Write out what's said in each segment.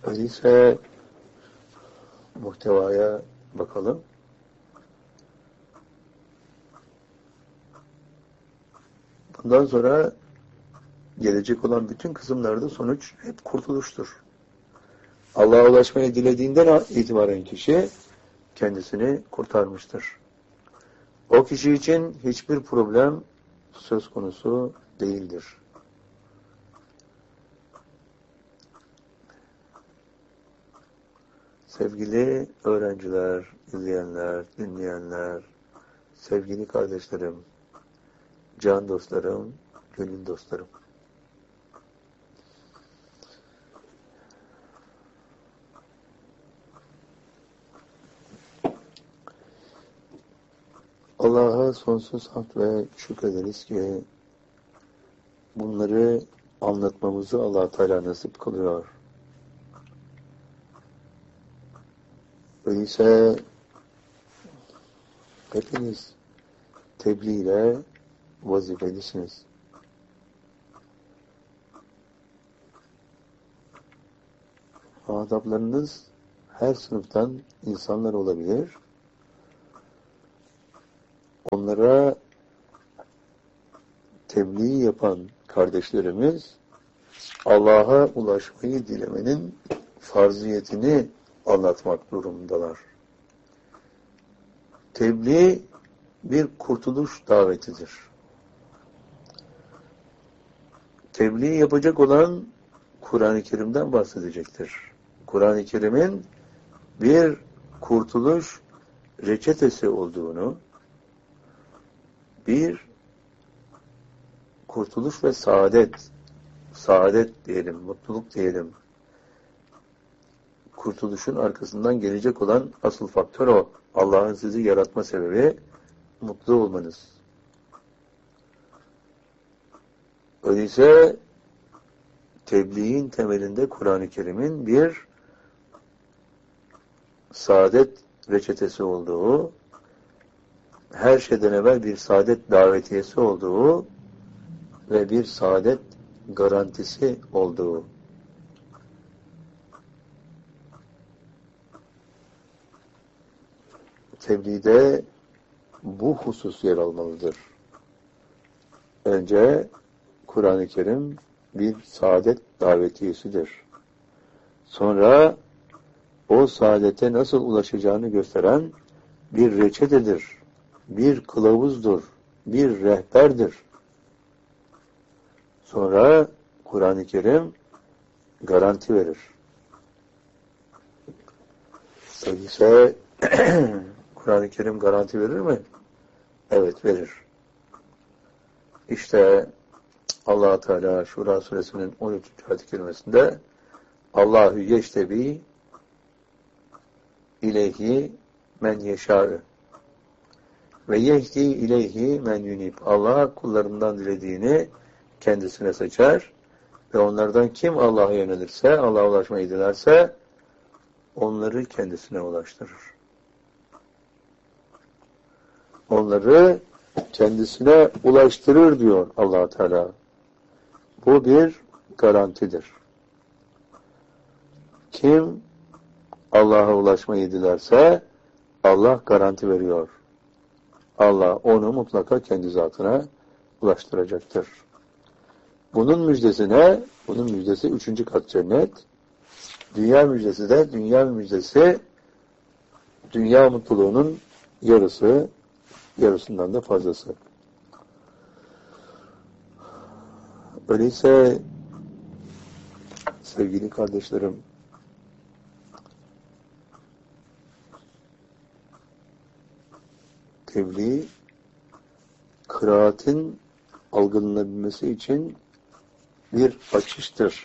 Öyleyse muhtevaya bakalım. Bundan sonra gelecek olan bütün kısımlarda sonuç hep kurtuluştur. Allah'a ulaşmayı dilediğinden itibaren kişi kendisini kurtarmıştır. O kişi için hiçbir problem söz konusu değildir. Sevgili öğrenciler, izleyenler, dinleyenler, sevgili kardeşlerim, can dostlarım, gönül dostlarım. Allah'a sonsuz hamd ve şükrederiz ki bunları anlatmamızı Allah Teala nasip kılıyor. Öyleyse hepiniz tebliğ ile vazifelisiniz. Muhataplarınız her sınıftan insanlar olabilir. Onlara tebliğ yapan kardeşlerimiz Allah'a ulaşmayı dilemenin farziyetini anlatmak durumundalar. Tebliğ bir kurtuluş davetidir. Tebliğ yapacak olan Kur'an-ı Kerim'den bahsedecektir. Kur'an-ı Kerim'in bir kurtuluş reçetesi olduğunu, bir kurtuluş ve saadet diyelim, mutluluk diyelim. Kurtuluşun arkasından gelecek olan asıl faktör o. Allah'ın sizi yaratma sebebi mutlu olmanız. Öyleyse tebliğin temelinde Kur'an-ı Kerim'in bir saadet reçetesi olduğu, her şeyden evvel bir saadet davetiyesi olduğu ve bir saadet garantisi olduğu. Tebliğde bu husus yer almalıdır. Önce Kur'an-ı Kerim bir saadet davetiyesidir. Sonra o saadete nasıl ulaşacağını gösteren bir reçetedir, bir kılavuzdur, bir rehberdir. Sonra Kur'an-ı Kerim garanti verir. Öyleyse Kur'an-ı Kerim garanti verir mi? Evet, verir. İşte Allah Teala Şura suresinin 13. ayet-i kerimesinde Allahu yeştebi ileyhi men yeşâ'ı ve yehdi ileyhi men yunib. Allah kullarından dilediğini kendisine seçer ve onlardan kim Allah'a yönelirse, Allah'a ulaşmayı dilerse onları kendisine ulaştırır. Onları kendisine ulaştırır diyor Allah Teala. Bu bir garantidir. Kim Allah'a ulaşmayı dilerse Allah garanti veriyor. Allah onu mutlaka kendi zatına ulaştıracaktır. Bunun müjdesi ne? Bunun müjdesi 3. kat cennet. Dünya müjdesi de, dünya mutluluğunun yarısı, yarısından da fazlası. Öyleyse sevgili kardeşlerim, tebliğ, kıraatin algılanabilmesi için bir açıştır.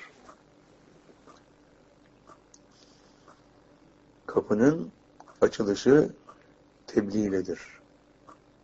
Kapının açılışı tebliğ iledir.